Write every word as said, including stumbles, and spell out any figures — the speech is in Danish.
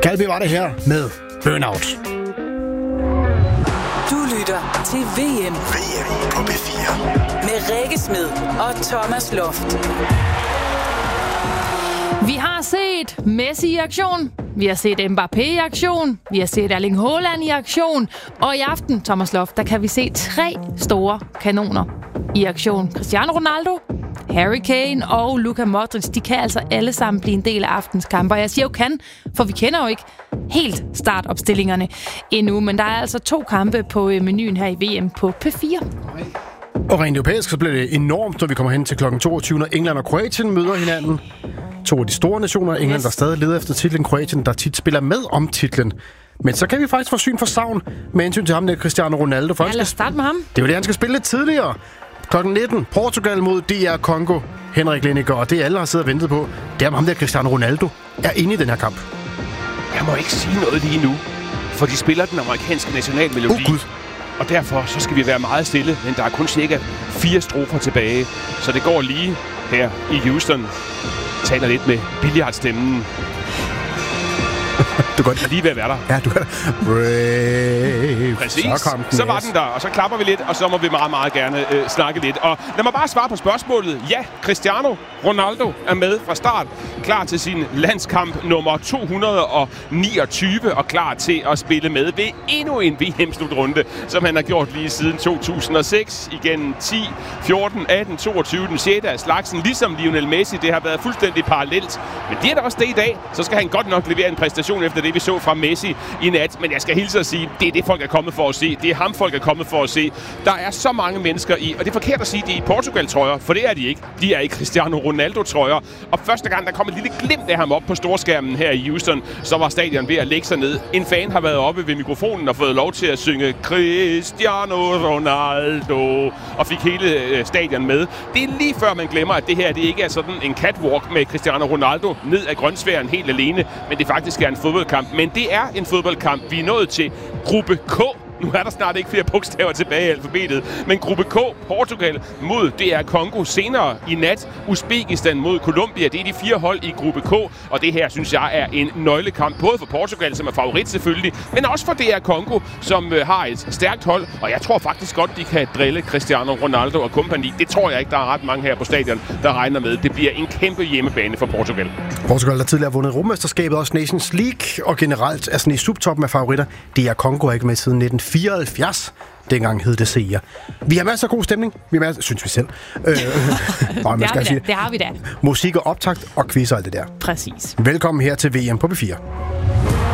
Calvi var det her med Burnout. Du lytter til V M. V M på P fire. Med Rikke Smed og Thomas Loft. Vi har set Messi i aktion. Vi har set Mbappé i aktion. Vi har set Erling Haaland i aktion. Og i aften, Thomas Loft, der kan vi se tre store kanoner i aktion. Cristiano Ronaldo, Harry Kane og Luka Modric, de kan altså alle sammen blive en del af aftens kamper. Jeg siger jo kan, for vi kender jo ikke helt startopstillingerne endnu. Men der er altså to kampe på menuen her i V M på P fire. Og rent europæisk så bliver det enormt, når vi kommer hen til klokken toogtyve, når England og Kroatien møder hinanden. To af de store nationer, England, yes. der stadig leder efter titlen, Kroatien, der tit spiller med om titlen. Men så kan vi faktisk få syn for savn med hensyn til ham, der Cristiano Ronaldo. Ja, lad os starte med ham. Det er jo det, han skal spille lidt tidligere. klokken nitten, Portugal mod D R Congo. Henrik Lineker, og det alle har siddet og ventet på, det er om ham, der Cristiano Ronaldo er inde i den her kamp. Jeg må ikke sige noget lige nu, for de spiller den amerikanske nationalmelodi. Oh, Gud. Og derfor så skal vi være meget stille, men der er kun cirka fire strofer tilbage. Så det går lige her i Houston. Taler lidt med billiardstemmen. Du kan lige ved at være der. Ja, du kan Brave. Præcis. Så, så var den der, og så klapper vi lidt, og så må vi meget, meget gerne øh, snakke lidt. Og lad mig bare svare på spørgsmålet. Ja, Cristiano Ronaldo er med fra start. Klar til sin landskamp nummer to hundrede niogtyve, og klar til at spille med ved endnu en V M-slutrunde, som han har gjort lige siden to tusind og seks. Igen ti, fjorten, atten, toogtyve, den sjette af slagsen. Ligesom Lionel Messi, det har været fuldstændig parallelt. Men det er der også det i dag, så skal han godt nok levere en præstation efter det, vi så fra Messi i nat. Men jeg skal hilse at sige, det er det, folk er kommet for at se. Det er ham, folk er kommet for at se. Der er så mange mennesker i, og det er forkert at sige, de er i Portugal-trøjer, for det er de ikke. De er i Cristiano Ronaldo-trøjer. Og første gang, der kom et lille glimt af ham op på storskærmen her i Houston, så var stadion ved at lægge sig ned. En fan har været oppe ved mikrofonen og fået lov til at synge Cristiano Ronaldo, og fik hele stadion med. Det er lige før man glemmer, at det her det ikke er sådan en catwalk med Cristiano Ronaldo ned ad grønsværen helt alene, men det faktisk er en fodboldkamp. Men det er en fodboldkamp. Vi er nået til gruppe K. Nu er der snart ikke flere bogstaver tilbage i alfabetet. Men gruppe K, Portugal mod D R Congo. Senere i nat, Uzbekistan mod Colombia. Det er de fire hold i gruppe K. Og det her, synes jeg, er en nøglekamp. Både for Portugal, som er favorit selvfølgelig, men også for D R Congo, som øh, har et stærkt hold. Og jeg tror faktisk godt, de kan drille Cristiano Ronaldo og kompagni. Det tror jeg ikke, der er ret mange her på stadion, der regner med. Det bliver en kæmpe hjemmebane for Portugal. Portugal har tidligere vundet Europamesterskabet, også Nations League, og generelt er sådan i subtoppen af favoritter. D R Congo er ikke med siden nitten fireoghalvfjerds. Dengang hed det C R. Vi har masser af god stemning. Vi har masser, synes vi selv. Øh, nej, det, har sige. det har vi da. Musik og optakt og quiz og alt det der. Præcis. Velkommen her til V M på P fire.